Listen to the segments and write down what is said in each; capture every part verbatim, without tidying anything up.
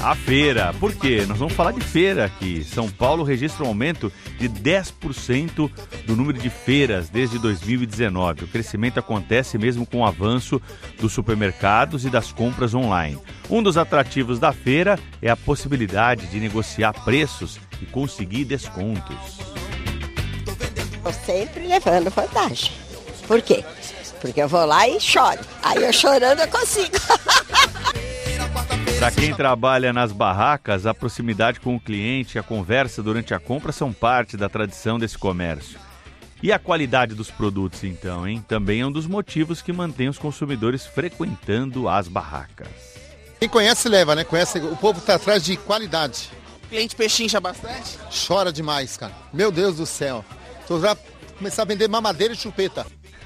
A feira. Por quê? Nós vamos falar de feira aqui. São Paulo registra um aumento de dez por cento do número de feiras desde dois mil e dezenove. O crescimento acontece mesmo com o avanço dos supermercados e das compras online. Um dos atrativos da feira é a possibilidade de negociar preços e conseguir descontos. Estou sempre levando vantagem. Por quê? Porque eu vou lá e choro. Aí eu chorando eu consigo. Para quem trabalha nas barracas, a proximidade com o cliente e a conversa durante a compra são parte da tradição desse comércio. E a qualidade dos produtos, então, hein? Também é um dos motivos que mantém os consumidores frequentando as barracas. Quem conhece leva, né? Conhece, o povo tá atrás de qualidade. O cliente pechincha bastante? Chora demais, cara. Meu Deus do céu. Tô já começar a vender mamadeira e chupeta.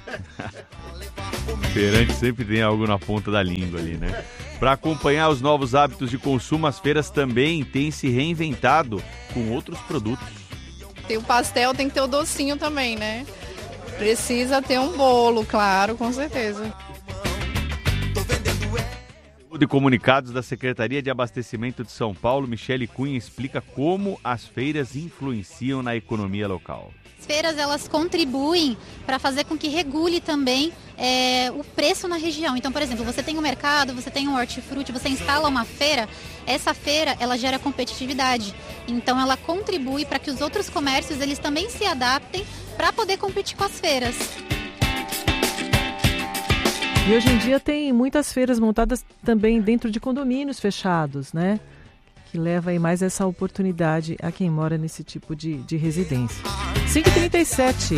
Feirante sempre tem algo na ponta da língua ali, né? Para acompanhar os novos hábitos de consumo, as feiras também têm se reinventado com outros produtos. Tem o pastel, tem que ter o docinho também, né? Precisa ter um bolo, claro, com certeza. De comunicados da Secretaria de Abastecimento de São Paulo, Michele Cunha explica como as feiras influenciam na economia local. As feiras, elas contribuem para fazer com que regule também é, o preço na região. Então, por exemplo, você tem um mercado, você tem um hortifruti, você instala uma feira, essa feira ela gera competitividade. Então, ela contribui para que os outros comércios eles também se adaptem para poder competir com as feiras. E hoje em dia tem muitas feiras montadas também dentro de condomínios fechados, né? Que leva aí mais essa oportunidade a quem mora nesse tipo de, de residência. cinco e trinta e sete.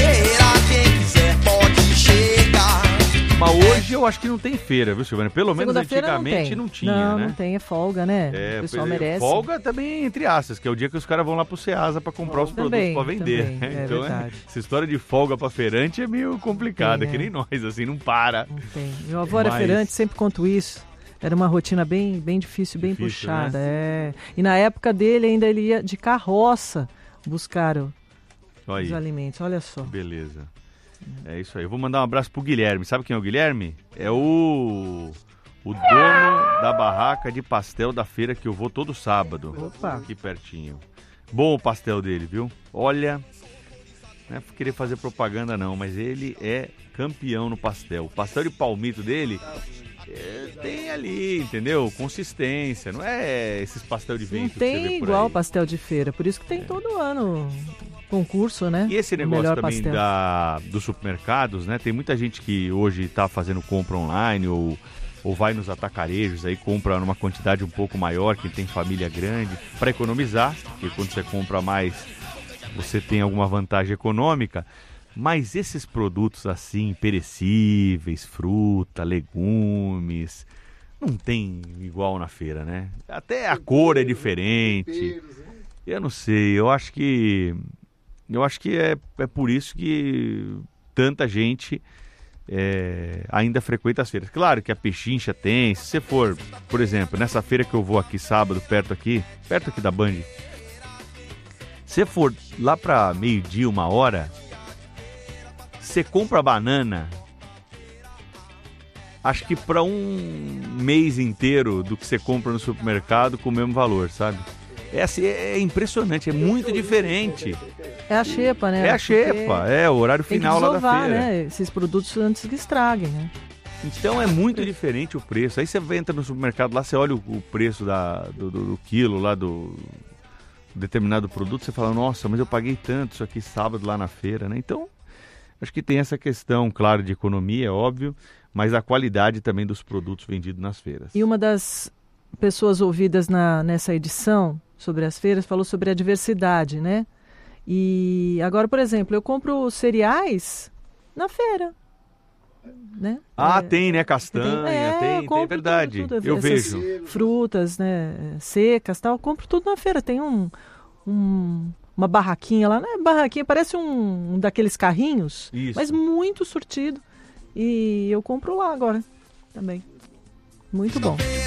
Mas hoje eu acho que não tem feira, viu, Silvana? Pelo menos antigamente não, não tinha, não, né? Não, não tem, é folga, né? É, o pessoal é, merece. Folga também entre aspas, que é o dia que os caras vão lá pro Ceasa para comprar os também, produtos para vender. Também, é então, verdade. É, essa história de folga para feirante é meio complicada, tem, é que nem nós, assim, não para. Não tem. Meu avô era Mas... feirante, sempre conto isso. Era uma rotina bem, bem difícil, bem difícil, puxada. Né? É. E na época dele ainda ele ia de carroça buscar o, os alimentos. Olha só. Beleza. É isso aí. Eu vou mandar um abraço pro Guilherme. Sabe quem é o Guilherme? É o, o dono da barraca de pastel da feira que eu vou todo sábado. Opa. Aqui pertinho. Bom o pastel dele, viu? Olha, não é por querer fazer propaganda não, mas ele é campeão no pastel. O pastel de palmito dele... É, tem ali, entendeu? Consistência, não é esses pastel de vento não que você vê tem por igual aí. Pastel de feira, por isso que tem é. todo ano concurso, né? E esse o negócio também da, dos supermercados, né? Tem muita gente que hoje está fazendo compra online ou, ou vai nos atacarejos aí, compra numa quantidade um pouco maior, quem tem família grande, para economizar, porque quando você compra mais, você tem alguma vantagem econômica. Mas esses produtos assim, perecíveis, fruta, legumes, não tem igual na feira, né? Até a cor é diferente. Eu não sei, eu acho que eu acho que é, é por isso que tanta gente é, ainda frequenta as feiras. Claro que a pechincha tem, se você for, por exemplo, nessa feira que eu vou aqui sábado, perto aqui, perto aqui da Band, se você for lá para meio-dia, uma hora... Você compra banana, acho que para um mês inteiro do que você compra no supermercado com o mesmo valor, sabe? É, assim, é impressionante, é muito diferente. É a xepa, né? É a xepa, é o horário final lá da feira. Né? Esses produtos antes que estraguem, né? Então é muito diferente o preço. Aí você entra no supermercado lá, você olha o, o preço da, do, do, do quilo lá do determinado produto, você fala, nossa, mas eu paguei tanto isso aqui sábado lá na feira, né? Então... Acho que tem essa questão, claro, de economia, é óbvio, mas a qualidade também dos produtos vendidos nas feiras. E uma das pessoas ouvidas na, nessa edição sobre as feiras falou sobre a diversidade, né? E agora, por exemplo, eu compro cereais na feira. Né? Ah, é, tem, né? Castanha, tem, é, tem, tem, é verdade. Tudo, tudo. Eu Essas vejo. Frutas, né, secas, tal, eu compro tudo na feira. Tem um... um uma barraquinha lá, né? Barraquinha, parece um, um daqueles carrinhos, Isso. Mas muito surtido. E eu compro lá agora também. Muito bom.